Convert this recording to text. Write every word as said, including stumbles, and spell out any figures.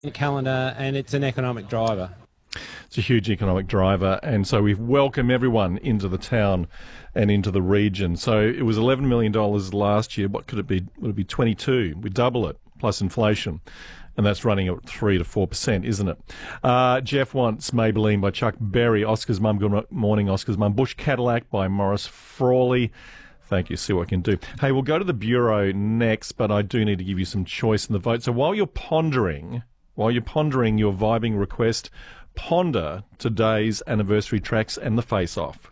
calendar, and it's an economic driver. It's a huge economic driver, and so we welcome everyone into the town and into the region. So it was eleven million dollars last year. What could it be? Would it be twenty-two? We double it, plus inflation. And that's running at three to four percent, isn't it? Uh, Jeff wants Maybelline by Chuck Berry. Oscar's Mum, good morning, Oscar's Mum. Bush Cadillac by Morris Frawley. Thank you. See what I can do. Hey, we'll go to the Bureau next, but I do need to give you some choice in the vote. So while you're pondering, while you're pondering your vibing request, ponder today's anniversary tracks and the face-off.